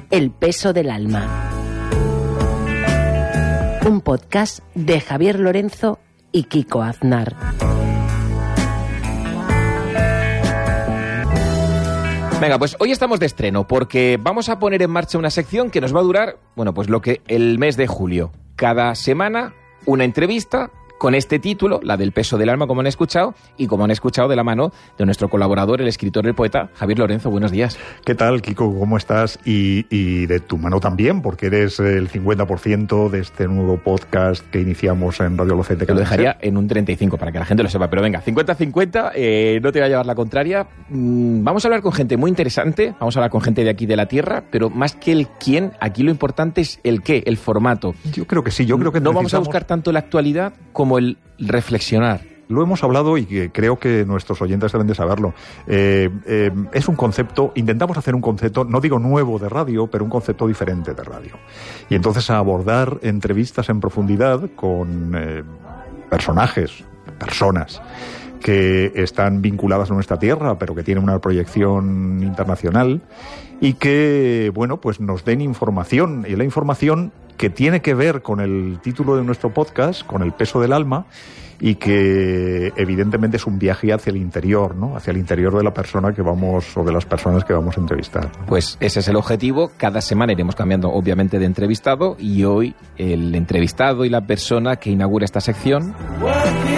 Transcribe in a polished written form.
El peso del alma. Un podcast de Javier Lorenzo y Kiko Aznar. Venga, pues hoy estamos de estreno porque vamos a poner en marcha una sección que nos va a durar, pues el mes de julio. Cada semana una entrevista con este título, la del peso del alma, como han escuchado, y como han escuchado de la mano de nuestro colaborador, el escritor y el poeta, Javier Lorenzo. Buenos días. ¿Qué tal, Kiko? ¿Cómo estás? Y de tu mano también, porque eres el 50% de este nuevo podcast que iniciamos en Radio Locete. Te lo dejaría en un 35% para que la gente lo sepa, pero venga, 50-50, no te va a llevar la contraria. Vamos a hablar con gente muy interesante, vamos a hablar con gente de aquí de la tierra, pero más que el quién, aquí lo importante es el qué, el formato. Yo creo que sí, no vamos a buscar tanto la actualidad como el reflexionar. Lo hemos hablado y creo que nuestros oyentes deben de saberlo. Es un concepto, intentamos hacer un concepto, no digo nuevo de radio, pero un concepto diferente de radio. Y entonces abordar entrevistas en profundidad con personas que están vinculadas a nuestra tierra, pero que tienen una proyección internacional y que, pues nos den información. Y la información que tiene que ver con el título de nuestro podcast, con el peso del alma, y que evidentemente es un viaje hacia el interior, ¿no? Hacia el interior de la persona que vamos, o de las personas que vamos a entrevistar. Pues ese es el objetivo. Cada semana iremos cambiando, obviamente, de entrevistado, y hoy el entrevistado y la persona que inaugura esta sección